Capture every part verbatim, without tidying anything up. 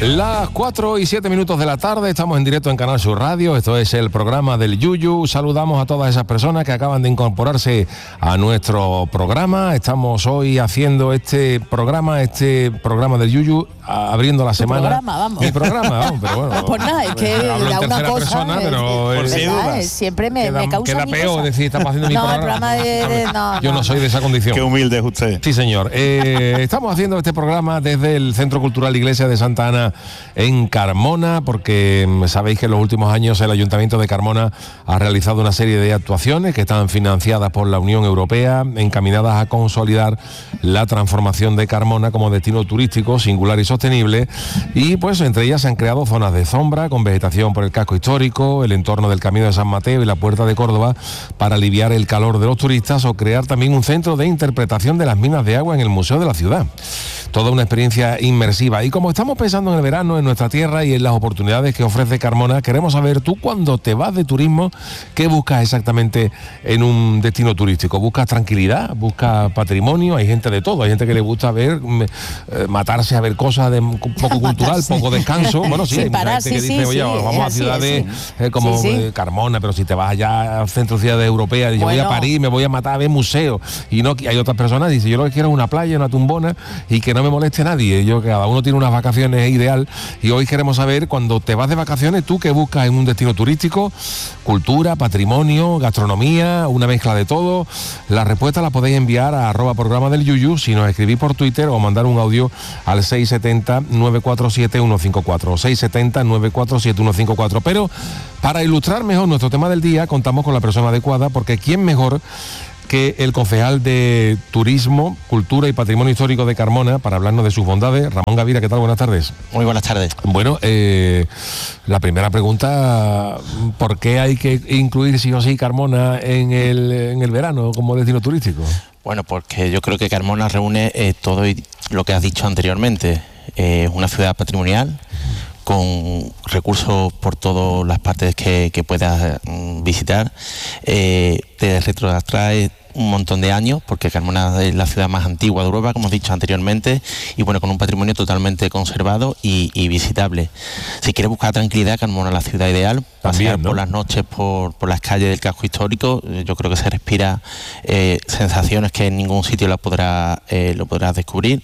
Las cuatro y siete minutos de la tarde, estamos en directo en Canal Sur Radio, esto es el programa del Yuyu. Saludamos a todas esas personas que acaban de incorporarse a nuestro programa. Estamos hoy haciendo este programa, este programa del Yuyu, abriendo la semana. Programa, vamos. Mi programa, vamos, pero bueno. No, pues nada, es que hablo da en una tercera cosa. persona, es, pero es, es, es verdad, es, siempre me, queda, me causa queda mi peor cosa. decir, estamos haciendo mi no, programa. No, el programa de, de no, Yo no, no soy de esa condición. Qué humilde es usted. Sí, señor. Eh, estamos haciendo este programa desde el Centro Cultural Iglesia de Santa Ana en Carmona, porque sabéis que en los últimos años el Ayuntamiento de Carmona ha realizado una serie de actuaciones que están financiadas por la Unión Europea, encaminadas a consolidar la transformación de Carmona como destino turístico singular y sostenible, y pues entre ellas se han creado zonas de sombra con vegetación por el casco histórico, el entorno del Camino de San Mateo y la Puerta de Córdoba para aliviar el calor de los turistas, o crear también un centro de interpretación de las minas de agua en el Museo de la Ciudad. Toda una experiencia inmersiva. Y como estamos pensando en el verano, en nuestra tierra y en las oportunidades que ofrece Carmona, queremos saber, tú cuando te vas de turismo, ¿qué buscas exactamente en un destino turístico? ¿Buscas tranquilidad? ¿Buscas patrimonio? Hay gente de todo, hay gente que le gusta ver, eh, matarse a ver cosas de poco cultural, poco descanso. Bueno, sí, hay mucha gente que dice, sí, oye, sí, vamos a ciudades sí. eh, como sí, sí. Eh, Carmona, pero si te vas allá al centro de ciudades europeas, y yo bueno. voy a París, me voy a matar a ver museos. Y no, hay otras personas que dicen, yo lo que quiero es una playa, una tumbona y que no me moleste nadie. Yo, cada uno tiene unas vacaciones ideal, y hoy queremos saber, cuando te vas de vacaciones, tú qué buscas en un destino turístico: cultura, patrimonio, gastronomía, una mezcla de todo. La respuesta la podéis enviar a arroba programa del Yuyu, si nos escribís por Twitter, o mandar un audio al seis siete cero, nueve cuatro siete, uno cinco cuatro, seis siete cero, nueve cuatro siete, uno cinco cuatro. Pero para ilustrar mejor nuestro tema del día, contamos con la persona adecuada, porque ¿quién mejor que el concejal de Turismo, Cultura y Patrimonio Histórico de Carmona para hablarnos de sus bondades? Ramón Gavira, ¿qué tal? Buenas tardes. Muy buenas tardes. Bueno, eh, la primera pregunta, ¿por qué hay que incluir sí o sí Carmona en el, en el verano como destino turístico? Bueno, porque yo creo que Carmona reúne eh, todo lo que has dicho anteriormente. Es eh, una ciudad patrimonial con recursos por todas las partes que, que puedas mm, visitar. Eh, te retrotrae un montón de años, porque Carmona es la ciudad más antigua de Europa, como hemos dicho anteriormente, y bueno, con un patrimonio totalmente conservado y, y visitable. Si quieres buscar tranquilidad, Carmona es la ciudad ideal. Pasear También, ¿no? por las noches por, por las calles del casco histórico, yo creo que se respira eh, sensaciones que en ningún sitio la podrá, eh, lo podrás descubrir.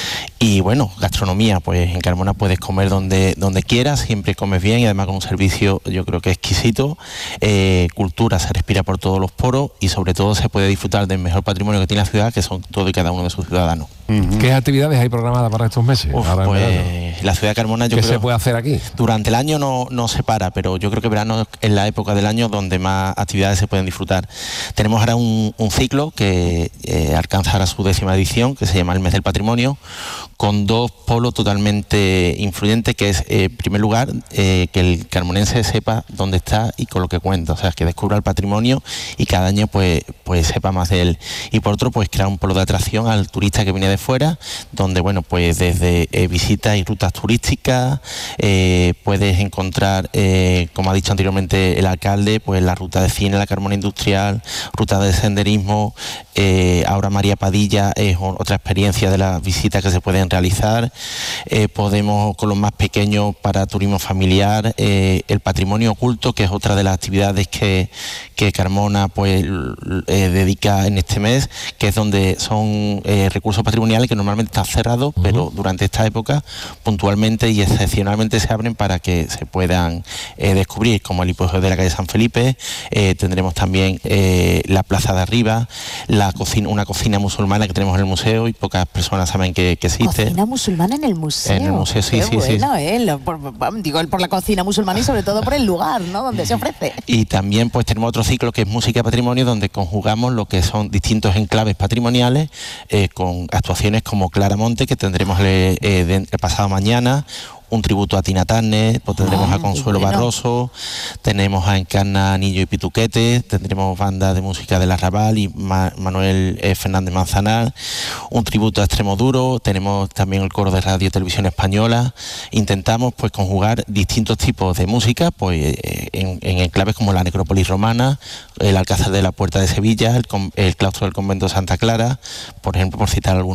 Y bueno, gastronomía, pues en Carmona puedes comer donde, donde quieras, siempre comes bien, y además con un servicio yo creo que exquisito. Eh, cultura, se respira por todos los poros, y sobre todo se puede disfrutar del mejor patrimonio que tiene la ciudad, que son todo y cada uno de sus ciudadanos. Uh-huh. ¿Qué actividades hay programadas para estos meses? Uf, Ahora pues la ciudad de Carmona, yo ¿Qué creo, se puede hacer aquí? Durante el año no, no se para, pero yo creo que verano es la época del año donde más actividades se pueden disfrutar. Tenemos ahora un, un ciclo que eh, alcanza ahora su décima edición, que se llama el Mes del Patrimonio, con dos polos totalmente influyentes, que es, eh, en primer lugar, eh, que el carmonense sepa dónde está y con lo que cuenta, o sea, que descubra el patrimonio y cada año pues, pues sepa más de él. Y por otro, pues crear un polo de atracción al turista que viene de fuera, donde, bueno, pues desde eh, visitas y rutas turísticas, eh, puedes encontrar, eh, como ha dicho anteriormente el alcalde, pues la ruta de cine, la Carmona Industrial, ruta de senderismo. Eh, ahora María Padilla es otra experiencia de las visitas que se pueden realizar. Eh, podemos, con los más pequeños, para turismo familiar, eh, el patrimonio oculto, que es otra de las actividades que, que Carmona pues eh, dedica en este mes, que es donde son eh, recursos patrimoniales que normalmente están cerrados, uh-huh. pero durante esta época puntualmente y excepcionalmente se abren para que se puedan eh, descubrir, como el hipogeo de la calle San Felipe. Eh, tendremos también eh, la Plaza de Arriba, la cocina, una cocina musulmana que tenemos en el museo y pocas personas saben que, que existe. ¿Cocina musulmana en el museo? En el museo, sí, Qué sí, bueno, sí. Eh, por, digo, por la cocina musulmana y sobre todo por el lugar, ¿no?, donde se ofrece. Y también pues tenemos otro ciclo que es Música y Patrimonio, donde conjugamos lo que son distintos enclaves patrimoniales eh, con actuaciones como Claramonte, que tendremos eh, eh, de, el pasado mañana, un tributo a Tina Turner, pues tendremos ah, a Consuelo bueno. Barroso, tenemos a Encarna Anillo y Pituquete, tendremos banda de música del Arrabal y Ma Manuel eh, Fernández Manzanar, un tributo a Extremoduro, tenemos también el coro de Radio y Televisión Española. Intentamos pues conjugar distintos tipos de música pues eh, en, en enclaves como la Necrópolis Romana, el Alcázar de la Puerta de Sevilla, el, el claustro del convento de Santa Clara, por ejemplo, por citar algunos.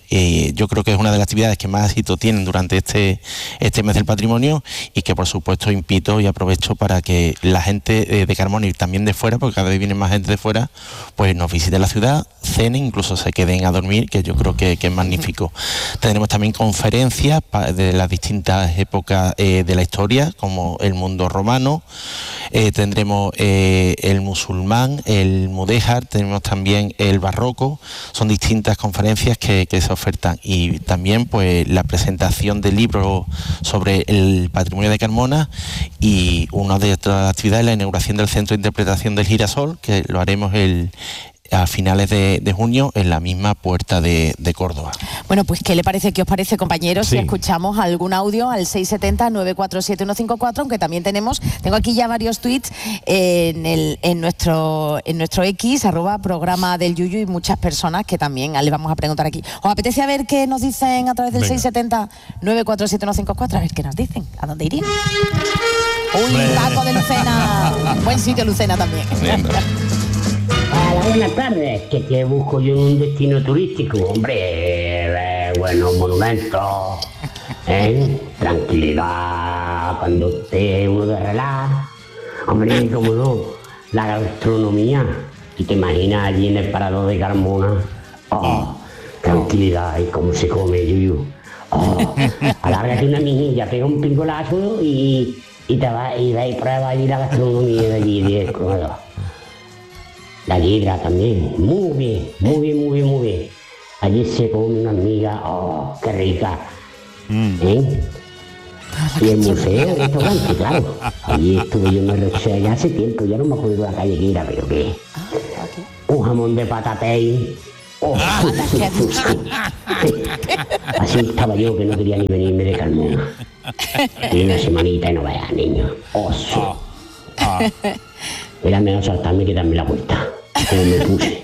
Eh, yo creo que es una de las actividades que más éxito tienen durante este, este mes del patrimonio y que por supuesto invito y aprovecho para que la gente eh, de Carmona y también de fuera, porque cada vez viene más gente de fuera, pues nos visite la ciudad, cenen, incluso se queden a dormir, que yo creo que, que es magnífico. Tendremos también conferencias de las distintas épocas eh, de la historia, como el mundo romano, eh, tendremos eh, el musulmán, el mudéjar, tenemos también el barroco, son distintas conferencias que, que se ofertan, y también pues la presentación del libro sobre el patrimonio de Carmona, y una de otras actividades, la inauguración del Centro de Interpretación del Girasol, que lo haremos el a finales de, de junio en la misma Puerta de, de Córdoba. Bueno, pues ¿qué le parece, qué os parece, compañeros? Sí. Si escuchamos algún audio al seis siete cero, nueve cuatro siete, uno cinco cuatro, aunque también tenemos, tengo aquí ya varios tweets en, el, en, nuestro, en nuestro X, arroba programa del Yuyu, y muchas personas que también le vamos a preguntar aquí. ¿Os apetece a ver qué nos dicen a través del seis siete cero, nueve cuatro siete, uno cinco cuatro? A ver qué nos dicen, ¿a dónde irían? ¡Uy, Paco de Lucena! Buen sitio Lucena también. Hola, buenas tardes. ¿Qué, qué busco yo en un destino turístico? Hombre, eh, buenos monumentos, ¿eh? Tranquilidad, cuando esté uno de relax. Hombre, cómo no, la gastronomía. ¿Y te imaginas allí en el parador de Carmona? Oh, tranquilidad, y cómo se come, Yuyu. Oh, alárgate una mijilla, pega un pingolazo y, y te vas y da y prueba allí la gastronomía de allí, de comedor. La hidra también, muy bien, muy bien, muy bien, muy bien. Allí se come una miga, oh, qué rica. ¿Eh? Y el museo, el restaurante, claro. Allí estuve yo, me lo sé, ya hace tiempo, ya no me acuerdo de la calle que era, pero qué. Un jamón de patatey. Oh, así estaba yo, que no quería ni venirme de Carmona. Y una semanita y no vayas, niño. Oso. Era menos saltarme que darme la vuelta. Como me puse.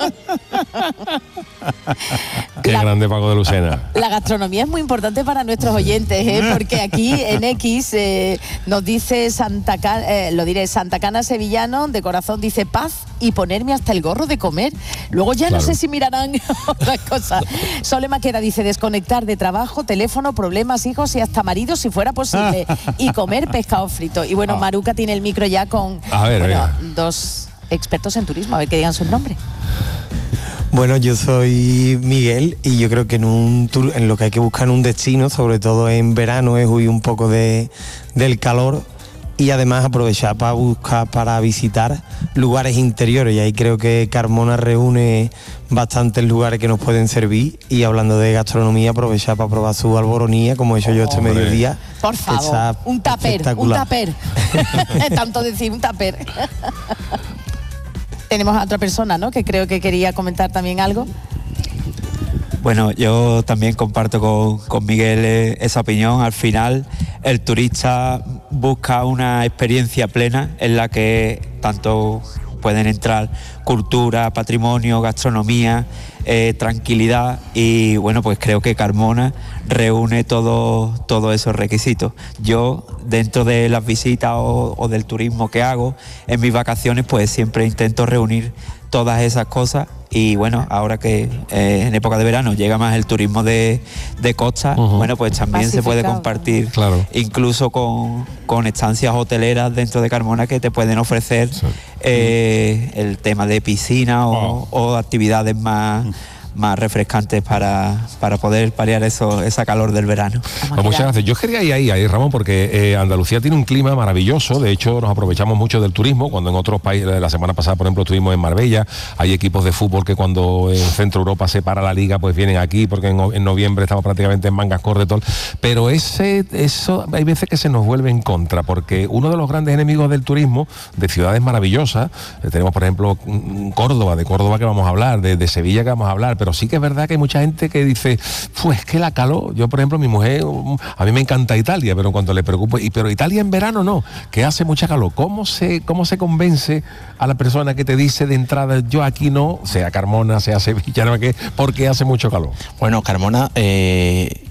Qué La- grande Paco de Lucena. La gastronomía es muy importante para nuestros oyentes, ¿eh? Porque aquí en X eh, nos dice Santa Cana, eh, lo diré, Santa Cana Sevillano, de corazón, dice paz y ponerme hasta el gorro de comer. Luego ya Claro. no sé si mirarán otras cosas. Sole Maqueda dice desconectar de trabajo, teléfono, problemas, hijos y hasta marido si fuera posible. Y comer pescado frito. Y bueno, Maruca tiene el micro ya con A ver, bueno, venga. dos expertos en turismo, a ver que digan su nombre. Bueno, yo soy Miguel y yo creo que en un tour, en lo que hay que buscar en un destino, sobre todo en verano, es huir un poco de, del calor y además aprovechar para buscar, para visitar lugares interiores, y ahí creo que Carmona reúne bastantes lugares que nos pueden servir, y hablando de gastronomía, aprovechar para probar su alboronía, como he hecho yo este Hombre. mediodía. Por favor, Está un taper, un espectacular. taper. Tanto decir, un taper. Tenemos a otra persona, ¿no?, que creo que quería comentar también algo. Bueno, yo también comparto con, con Miguel eh, esa opinión. Al final, el turista busca una experiencia plena en la que tanto pueden entrar cultura, patrimonio, gastronomía, eh, tranquilidad, y bueno, pues creo que Carmona reúne todo, todos esos requisitos. Yo, dentro de las visitas o, o del turismo que hago en mis vacaciones, pues siempre intento reunir todas esas cosas. Y bueno, ahora que eh, en época de verano llega más el turismo de, de costa, Ujú. bueno, pues también se puede Masificado. compartir, Claro. incluso con, con estancias hoteleras dentro de Carmona que te pueden ofrecer Sí. eh, el tema de piscina o, o actividades más, más refrescantes para, para poder paliar eso, esa calor del verano. Pues muchas gracias. Yo quería ir ahí, ahí, Ramón, porque eh, Andalucía tiene un clima maravilloso. De hecho, nos aprovechamos mucho del turismo. Cuando en otros países, la semana pasada, por ejemplo, estuvimos en Marbella. Hay equipos de fútbol que cuando en Centro Europa se para la liga, pues vienen aquí, porque en, en noviembre estamos prácticamente en mangas cortas y todo. Pero ese, eso hay veces que se nos vuelve en contra, porque uno de los grandes enemigos del turismo, de ciudades maravillosas, eh, tenemos, por ejemplo, mm, Córdoba, de Córdoba que vamos a hablar, de, de Sevilla que vamos a hablar, pero sí que es verdad que hay mucha gente que dice, pues que la calor. Yo, por ejemplo, mi mujer, um, a mí me encanta Italia, pero cuando le preocupo, y pero Italia en verano no, que hace mucha calor. ¿Cómo se, cómo se convence a la persona que te dice de entrada, yo aquí no, sea Carmona, sea Sevilla, no, que porque hace mucho calor? Bueno, Carmona, eh,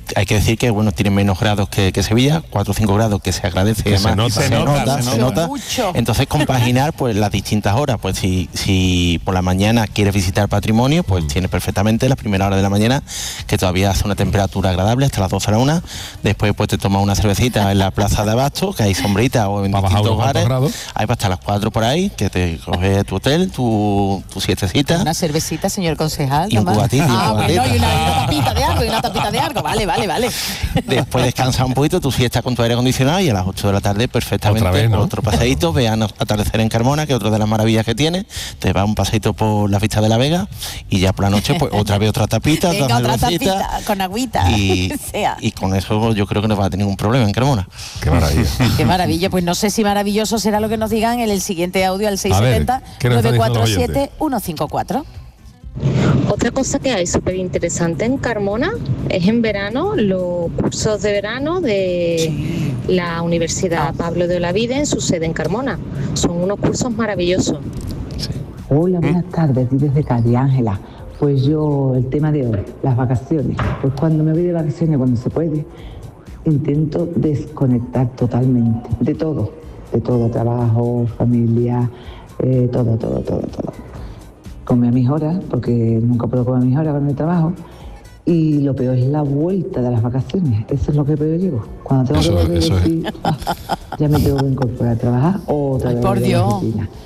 hay que decir que bueno, tiene menos grados que, que Sevilla, cuatro o cinco grados, que se agradece, que además, se nota, se, se nota, nota, se se nota. Mucho. Entonces compaginar pues las distintas horas, pues si, si por la mañana quieres visitar patrimonio, pues mm. tienes perfectamente la primera hora de la mañana, que todavía hace una temperatura agradable hasta las doce a la una, después pues te tomas una cervecita en la plaza de Abasto, que hay sombrita, o en para distintos bares, grados. Hay hasta las cuatro por ahí, que te coges tu hotel, tu, tu siestecita. Una cervecita, señor concejal. Y un cubatito. Ah, un bueno, y una, y una tapita de algo, y una tapita de algo. Vale, vale, vale. Después descansas un poquito, tu siesta con tu aire acondicionado y a las ocho de la tarde perfectamente vez, ¿no? Otro paseíto, vean atardecer en Carmona, que es otra de las maravillas que tiene. Te vas un paseíto por la vista de la Vega y ya por la noche pues otra vez otra tapita, Venga, otra, otra tapita, con agüita. Y, sea. y con eso yo creo que no va a tener ningún problema en Carmona. Qué maravilla. Qué maravilla. Pues no sé si maravilloso será lo que nos digan en el siguiente audio al seis siete cero, nueve cuatro siete, uno cinco cuatro. Otra cosa que hay súper interesante en Carmona es en verano los cursos de verano de la Universidad Pablo de Olavide en su sede en Carmona. Son unos cursos maravillosos. Sí. Hola, buenas tardes, aquí desde Cádiz, Ángela. Pues yo, el tema de hoy, las vacaciones. Pues cuando me voy de vacaciones, cuando se puede, intento desconectar totalmente de todo, de todo, trabajo, familia, eh, todo, todo, todo, todo. Come a mis horas, porque nunca puedo comer a mis horas con el trabajo. Y lo peor es la vuelta de las vacaciones. Eso es lo que peor llevo. Cuando tengo eso, que volver, eso decir, es. ah, ya me tengo que incorporar a trabajar otra Ay, vez. por Dios.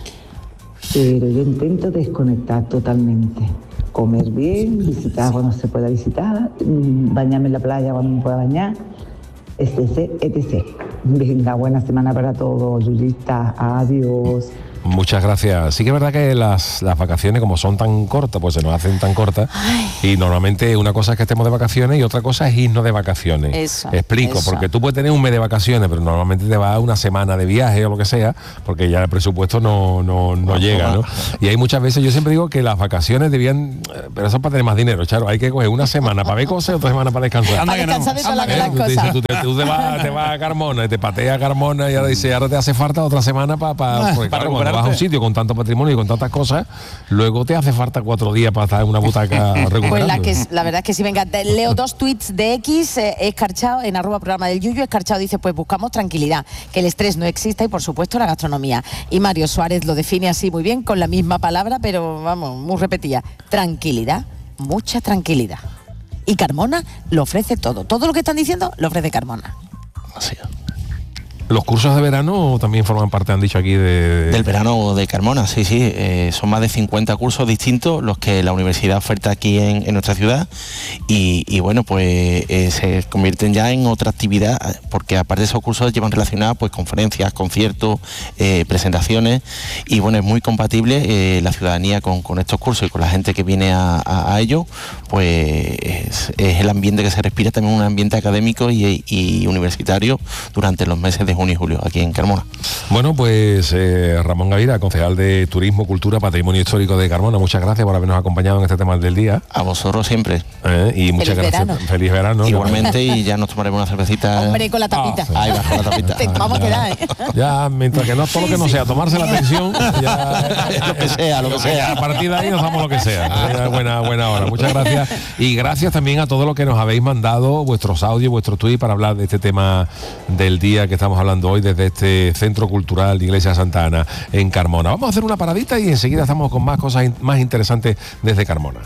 Pero yo intento desconectar totalmente. Comer bien, visitar cuando se pueda visitar, bañarme en la playa cuando me pueda bañar, etcétera, etcétera. Venga, buena semana para todos, Yuyita, adiós. Muchas gracias. Sí que es verdad que las, las vacaciones, como son tan cortas, pues se nos hacen tan cortas. Ay. Y normalmente una cosa es que estemos de vacaciones y otra cosa es irnos de vacaciones. Eso, Explico, eso. porque tú puedes tener un mes de vacaciones, pero normalmente te vas una semana de viaje o lo que sea, porque ya el presupuesto no, no, no llega, ¿no? Y hay muchas veces, yo siempre digo que las vacaciones debían, pero eso es para tener más dinero, Charo, hay que coger una semana para ver cosas y otra semana para descansar. Para descansar de todas las Tú, cosas. tú, te, tú te vas, te vas a Carmona y te pateas a Carmona y ahora dice, ahora te hace falta otra semana pa, pa, Ah, porque, para claro, cuando vas a un sitio con tanto patrimonio y con tantas cosas, luego te hace falta cuatro días para estar en una butaca recuperando. Pues la, que, la verdad es que sí, venga, te leo dos tweets de X, eh, Escarchado, en arroba programa del Yuyu. Escarchado dice, pues buscamos tranquilidad, que el estrés no exista y por supuesto la gastronomía. Y Mario Suárez lo define así muy bien, con la misma palabra, pero vamos, muy repetida. Tranquilidad, mucha tranquilidad. Y Carmona lo ofrece todo. Todo lo que están diciendo lo ofrece Carmona. Así es. ¿Los cursos de verano también forman parte, han dicho aquí, de...? de... Del verano de Carmona, sí, sí. Eh, son más de cincuenta cursos distintos los que la universidad oferta aquí en, en nuestra ciudad y, y bueno, pues eh, se convierten ya en otra actividad, porque aparte de esos cursos llevan relacionadas pues conferencias, conciertos, eh, presentaciones y bueno, es muy compatible eh, la ciudadanía con, con estos cursos y con la gente que viene a, a, a ellos, pues es, es el ambiente que se respira, también un ambiente académico y, y universitario durante los meses de junio y julio aquí en Carmona. Bueno, pues eh, Ramón Gavira, concejal de Turismo, Cultura, Patrimonio Histórico de Carmona, muchas gracias por habernos acompañado en este tema del día. A vosotros siempre. Eh, y muchas Feliz gracias. verano. Feliz verano. Igualmente, y ya nos tomaremos una cervecita. Hombre, con la tapita. Ah, ahí va, con la tapita. Te vamos a quedar, ¿eh? Ya, mientras que no todo lo que no sea tomarse la atención, ya, lo que sea, lo que sea. A partir de ahí nos damos lo que sea. Ya, buena, buena hora. Muchas gracias. Y gracias también a todos los que nos habéis mandado vuestros audios, vuestros tweets para hablar de este tema del día que estamos hablando hoy desde este Centro Cultural de Iglesia Santa Ana en Carmona. Vamos a hacer una paradita y enseguida estamos con más cosas in- más interesantes desde Carmona.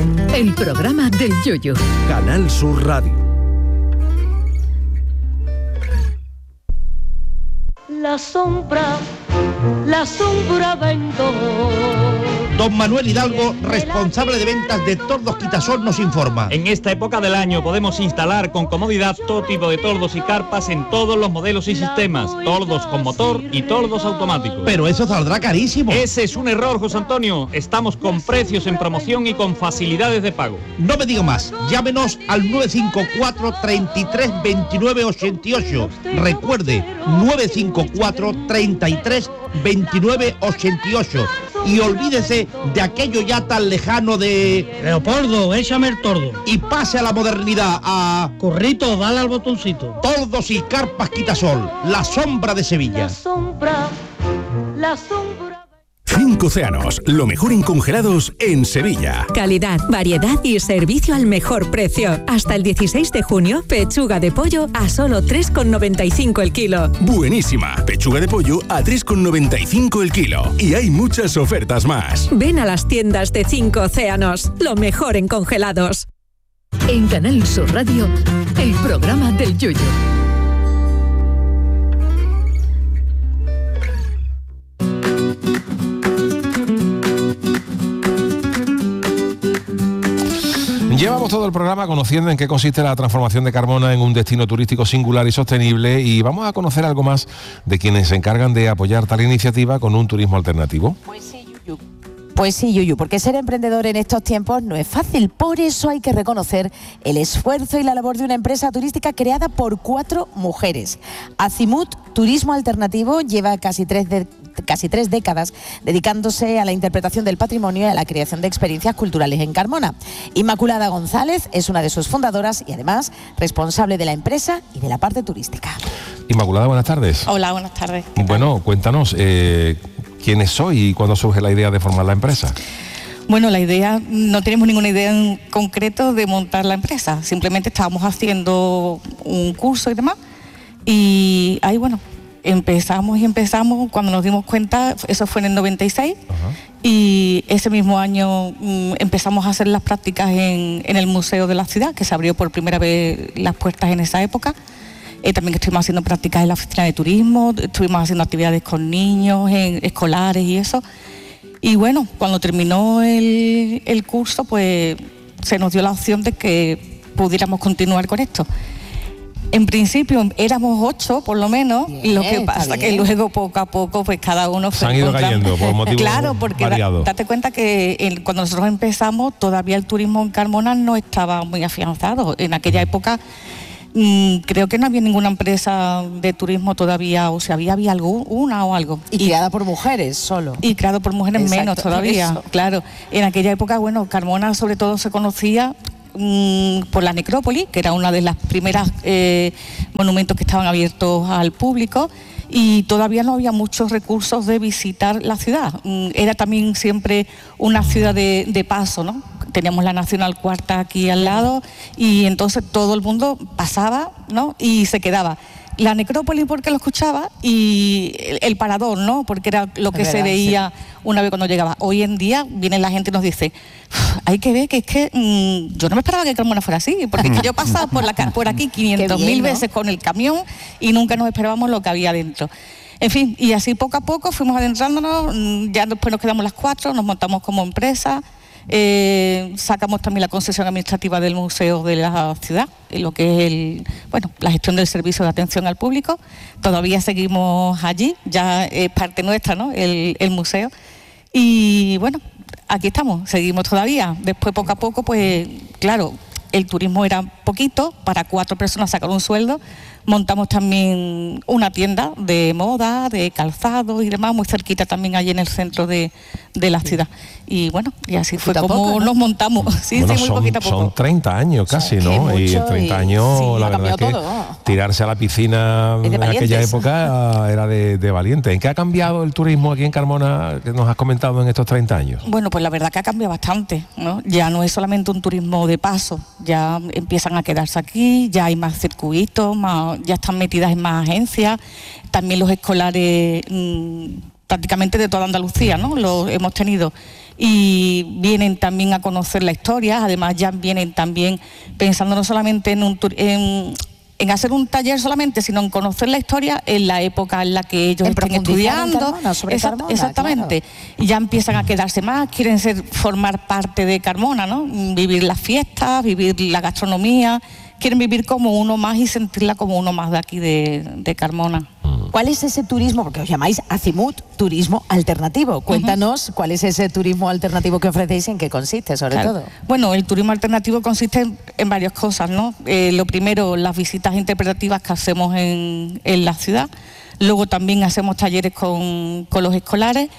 El programa del Yoyo. Canal Sur Radio. La sombra, la sombra vendo. Don Manuel Hidalgo, responsable de ventas de Tordos Quitasol, nos informa. En esta época del año podemos instalar con comodidad todo tipo de tordos y carpas en todos los modelos y sistemas, tordos con motor y tordos automáticos. Pero eso saldrá carísimo. Ese es un error, José Antonio. Estamos con precios en promoción y con facilidades de pago. No me digo más, llámenos al nueve cinco cuatro, treinta y tres, veintinueve ochenta y ocho. Recuerde, nueve cinco cuatro, treinta y tres, veintinueve ochenta y ocho. Y olvídese de aquello ya tan lejano de... Leopoldo, échame el tordo. Y pase a la modernidad, a... Corrito, dale al botoncito. Tordos y carpas Quitasol, la sombra de Sevilla. La sombra, la sombra. Fin Cinco Océanos, lo mejor en congelados en Sevilla. Calidad, variedad y servicio al mejor precio. Hasta el dieciséis de junio, pechuga de pollo a solo tres con noventa y cinco el kilo. Buenísima, pechuga de pollo a tres con noventa y cinco el kilo. Y hay muchas ofertas más. Ven a las tiendas de Cinco Océanos, lo mejor en congelados. En Canal Sur Radio, el programa del Yoyo. Llevamos todo el programa conociendo en qué consiste la transformación de Carmona en un destino turístico singular y sostenible, y vamos a conocer algo más de quienes se encargan de apoyar tal iniciativa con un turismo alternativo. Pues sí, Yuyu. Pues sí, Yuyu, porque ser emprendedor en estos tiempos no es fácil. Por eso hay que reconocer el esfuerzo y la labor de una empresa turística creada por cuatro mujeres. Azimut Turismo Alternativo lleva casi tres de casi tres décadas dedicándose a la interpretación del patrimonio y a la creación de experiencias culturales en Carmona. Inmaculada González es una de sus fundadoras y además responsable de la empresa y de la parte turística. Inmaculada, buenas tardes. Hola, buenas tardes. Bueno, cuéntanos, eh, ¿quiénes sois y cuándo surge la idea de formar la empresa? Bueno, la idea, no tenemos ninguna idea en concreto de montar la empresa, simplemente estábamos haciendo un curso y demás, y ahí, bueno, empezamos y empezamos, cuando nos dimos cuenta, eso fue en el noventa y seis, uh-huh. Y ese mismo año mm, empezamos a hacer las prácticas en, en el Museo de la Ciudad, que se abrió por primera vez las puertas en esa época. Eh, también estuvimos haciendo prácticas en la oficina de turismo, estuvimos haciendo actividades con niños, en, escolares y eso. Y bueno, cuando terminó el, el curso, pues se nos dio la opción de que pudiéramos continuar con esto. En principio éramos ocho, por lo menos, bien, lo que pasa que luego poco a poco pues cada uno se han ido cayendo por motivos claro, porque da, date cuenta que el, cuando nosotros empezamos todavía el turismo en Carmona no estaba muy afianzado. En aquella época mmm, creo que no había ninguna empresa de turismo todavía, o sea, había, había algo, una o algo. Y, y creada por mujeres solo. Y creado por mujeres Exacto, menos todavía, eso. Claro. En aquella época, bueno, Carmona sobre todo se conocía por la necrópolis, que era una de las primeras eh, monumentos que estaban abiertos al público, y todavía no había muchos recursos de visitar la ciudad. Era también siempre una ciudad de, de paso, ¿no? Teníamos la Nacional Cuarta aquí al lado y entonces todo el mundo pasaba, ¿no? Y se quedaba. La necrópolis porque lo escuchaba y el, el parador, ¿no? Porque era lo que se veía una vez cuando llegaba. Hoy en día viene la gente y nos dice, hay que ver que es que mmm, yo no me esperaba que Carmona fuera así, porque es que yo pasaba por, la, por aquí quinientas mil ¿no? veces con el camión y nunca nos esperábamos lo que había dentro. En fin, y así poco a poco fuimos adentrándonos, ya después nos quedamos las cuatro, nos montamos como empresa. Eh, sacamos también la concesión administrativa del Museo de la Ciudad, lo que es el, bueno, la gestión del servicio de atención al público. Todavía seguimos allí, ya es parte nuestra, ¿no? el, el museo. Y bueno, aquí estamos, seguimos todavía. Después poco a poco, pues claro, el turismo era poquito, para cuatro personas sacar un sueldo. Montamos también una tienda de moda, de calzado y demás, muy cerquita también allí en el centro de, de la ciudad. Y bueno, y así fue como poco, ¿no? nos montamos. Sí, bueno, sí, muy son, poquito a poco. Son treinta años casi, ¿no? Mucho, y en treinta y, años, sí, la verdad que todo. tirarse a la piscina en aquella época era de, de valiente. ¿En qué ha cambiado el turismo aquí en Carmona, que nos has comentado en estos treinta años? Bueno, pues la verdad que ha cambiado bastante, ¿no? Ya no es solamente un turismo de paso, ya empiezan a quedarse aquí, ya hay más circuitos, más, ya están metidas en más agencias, también los escolares mmm, prácticamente de toda Andalucía, ¿no? Los hemos tenido y vienen también a conocer la historia, además ya vienen también pensando no solamente en, un, en, en hacer un taller solamente, sino en conocer la historia en la época en la que ellos en estén estudiando. Carmona, sobre Exact, Carmona, exactamente. Claro. Y ya empiezan a quedarse más, quieren ser, formar parte de Carmona, ¿no? Vivir las fiestas, vivir la gastronomía, quieren vivir como uno más y sentirla como uno más de aquí de, de Carmona. ¿Cuál es ese turismo? Porque os llamáis Azimut Turismo Alternativo. Cuéntanos uh-huh. cuál es ese turismo alternativo que ofrecéis y en qué consiste, sobre claro. todo. Bueno, el turismo alternativo consiste en, en varias cosas, ¿no? Eh, lo primero, las visitas interpretativas que hacemos en, en la ciudad. Luego también hacemos talleres con, con los escolares.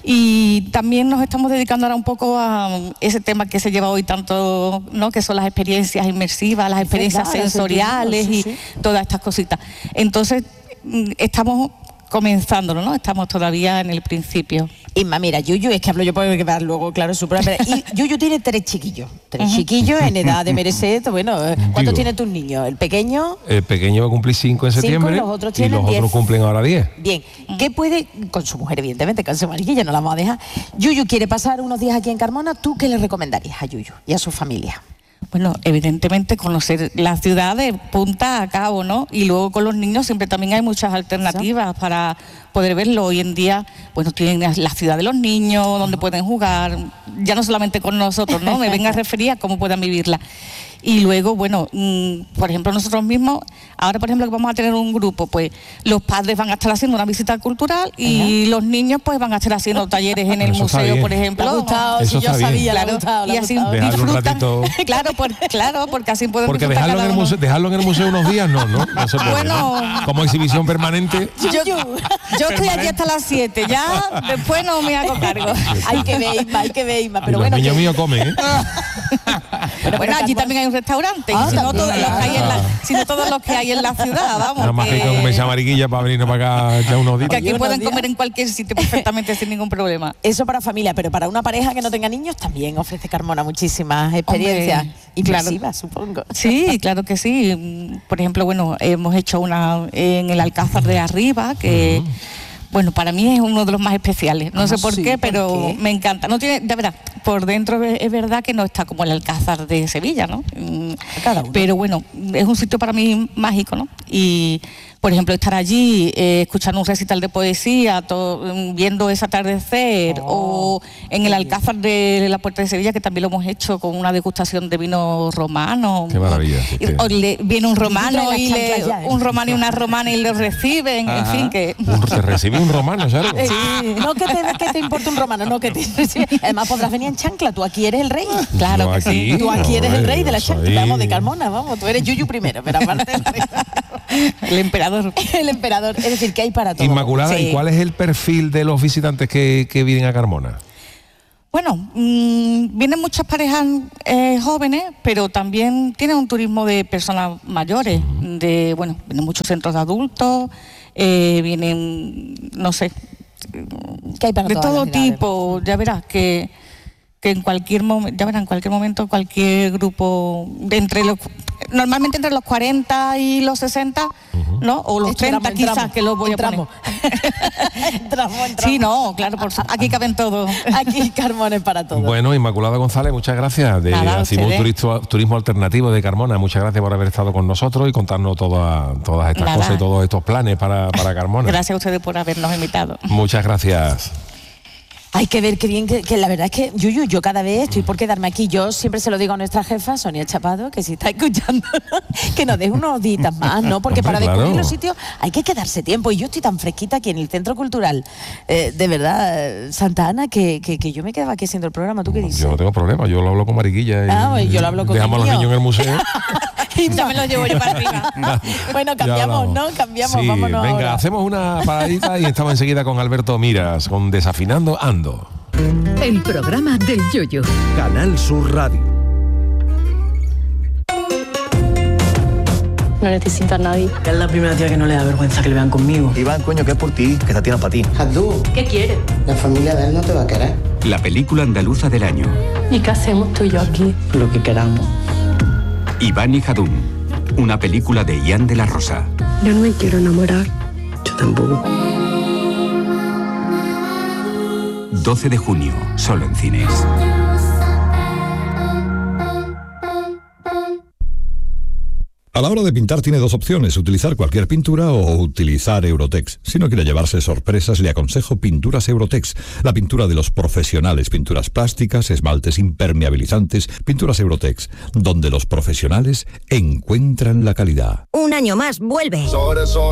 Y también nos estamos dedicando ahora un poco a ese tema que se lleva hoy tanto, ¿no? Que son las experiencias inmersivas, las experiencias verdad, sensoriales sí, y sí. todas estas cositas. Entonces, estamos comenzándolo, ¿no? Estamos todavía en el principio. Inma, mira, Yuyu, es que hablo yo porque quedar luego, claro, su programa. Y Yuyu tiene tres chiquillos, tres uh-huh. chiquillos en edad de merecer. Bueno, ¿cuántos tienen tus niños? ¿El pequeño? El pequeño va a cumplir cinco en septiembre. Cinco, los otros y los diez. otros cumplen ahora diez. Bien, ¿qué puede, con su mujer evidentemente, con su mariquilla, no la vamos a dejar? Yuyu quiere pasar unos días aquí en Carmona, ¿tú qué le recomendarías a Yuyu y a su familia? Bueno, evidentemente conocer la ciudad de punta a cabo, ¿no? Y luego con los niños siempre también hay muchas alternativas para poder verlo. Hoy en día, bueno, tienen la ciudad de los niños, donde pueden jugar, ya no solamente con nosotros, ¿no? Me venga a referir a cómo puedan vivirla. Y luego, bueno, mmm, por ejemplo, nosotros mismos, ahora por ejemplo que vamos a tener un grupo, pues los padres van a estar haciendo una visita cultural y uh-huh. los niños pues van a estar haciendo talleres en el Eso museo, por ejemplo. Le ha gustado, si yo sabía, claro, le ha gustado, le y ha así gustado. disfrutan. Claro, por, claro, porque así pueden Porque disfrutar dejarlo en, el museo, dejarlo en el museo unos días, no, ¿no? no se puede, bueno, ¿no? Como exhibición permanente. Yo, yo estoy aquí hasta las siete, ya después no me hago cargo. Hay que ver, Isma, hay que ver, Isma. Pero y bueno, los niños que... míos comen, ¿eh? Pero bueno, allí también hay un restaurante, ah, y si, no todos los que hay en la, si no todos los que hay en la ciudad, vamos. Nada más que hay que comer esa mariquilla para venirnos para acá ya unos días. Que aquí pueden comer en cualquier sitio perfectamente sin ningún problema. Eso para familia, pero para una pareja que no tenga niños también ofrece Carmona muchísimas experiencias inmersivas, claro. Supongo. Sí, claro que sí. Por ejemplo, bueno, hemos hecho una en el Alcázar de Arriba, que... Uh-huh. Bueno, para mí es uno de los más especiales. No sé por sí, qué, pero ¿por qué? Me encanta. No tiene, de verdad, por dentro es verdad que no está como el Alcázar de Sevilla, ¿no? Cada uno. Pero bueno, es un sitio para mí mágico, ¿no? Y, por ejemplo, estar allí, eh, escuchando un recital de poesía, to, viendo ese atardecer, oh, o en el Alcázar de la Puerta de Sevilla, que también lo hemos hecho con una degustación de vino romano. Qué maravilla. Y, o le, viene un romano y le, ya, ¿eh? un romano y una romana y lo reciben, ajá. En fin, que... Se recibe un romano, ¿sabes? Sí. No que te, que te importe un romano, no que te... Sí. Además podrás venir en chancla, tú aquí eres el rey. Claro que aquí, sí. Tú aquí eres no, el rey de la chancla, soy... vamos, de Carmona, vamos, tú eres Yuyu primero, pero aparte el rey. El emperador. El emperador, es decir, que hay para todo. Inmaculada, sí. ¿Y cuál es el perfil de los visitantes que, que vienen a Carmona? Bueno, mmm, vienen muchas parejas eh, jóvenes, pero también tienen un turismo de personas mayores, uh-huh. de, bueno, vienen muchos centros de adultos, eh, vienen, no sé, ¿qué hay para de todo tipo, ya verás que, que en cualquier momento, ya verás, en cualquier momento, cualquier grupo de entre los, normalmente entre los cuarenta y los sesenta, uh-huh. ¿no? O los entramos, treinta quizás, entramos, que los voy entramos. a poner. entramos, entramos. Sí, no, claro, por su, aquí caben todos. Aquí Carmona es para todos. Bueno, Inmaculada González, muchas gracias de Acimú turismo, turismo Alternativo de Carmona. Muchas gracias por haber estado con nosotros y contarnos toda, todas estas Nada. cosas y todos estos planes para, para Carmona. Gracias a ustedes por habernos invitado. Muchas gracias. Hay que ver qué bien, que, que la verdad es que, Yuyu, yo cada vez estoy por quedarme aquí. Yo siempre se lo digo a nuestra jefa, Sonia Chapado, que si está escuchando, que nos deje unos días más, ¿no? Porque Hombre, para claro. descubrir los sitios hay que quedarse tiempo. Y yo estoy tan fresquita aquí en el Centro Cultural, eh, de verdad, Santa Ana, que, que, que yo me quedaba aquí haciendo el programa. ¿Tú qué dices? Yo no tengo problema, yo lo hablo con Mariquilla. Y ah, pues yo lo hablo con dejamos a los niños en el museo. Y ya me lo llevo yo para arriba. Bueno, cambiamos, ¿no? Cambiamos, sí, vámonos venga, ahora. hacemos una paradita y estamos enseguida con Alberto Miras, con Desafinando Ando. El programa del Yoyo. Canal Sur Radio. No necesito a nadie. Es la primera tía que no le da vergüenza que le vean conmigo. Iván, coño, que es por ti, que esta tía no es para ti. Jadú, ¿qué quieres? La familia de él no te va a querer. La película andaluza del año. ¿Y qué hacemos tú y yo aquí? Lo que queramos. Iván y Jadún. Una película de Ian de la Rosa. Yo no me quiero enamorar. Yo tampoco. doce de junio, solo en cines. A la hora de pintar tiene dos opciones, utilizar cualquier pintura o utilizar Eurotex. Si no quiere llevarse sorpresas, le aconsejo Pinturas Eurotex, la pintura de los profesionales, pinturas plásticas, esmaltes impermeabilizantes, Pinturas Eurotex, donde los profesionales encuentran la calidad. Un año más vuelve.